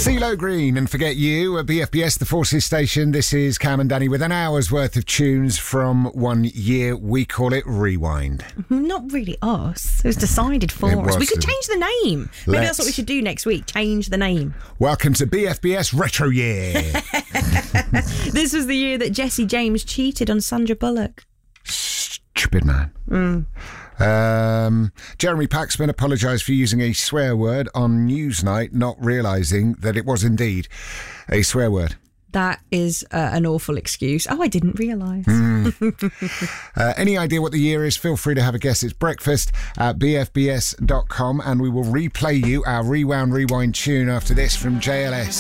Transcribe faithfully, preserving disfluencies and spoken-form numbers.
CeeLo Green and Forget You at B F B S, the Forces Station. This is Cam and Danny with an hour's worth of tunes from one year. We call it Rewind. Not really us. It was decided for It us. was. We could change the name. Maybe Let's. that's what we should do next week. Change the name. Welcome to B F B S Retro Year. This was the year that Jesse James cheated on Sandra Bullock. Stupid man. Mm. Um, Jeremy Paxman apologised for using a swear word on Newsnight, not realising that it was indeed a swear word. That is uh, an awful excuse. Oh, I didn't realise. Mm. uh, any idea what the year is? Feel free to have a guess. It's breakfast at b f b s dot com, and we will replay you our Rewound Rewind tune after this from J L S.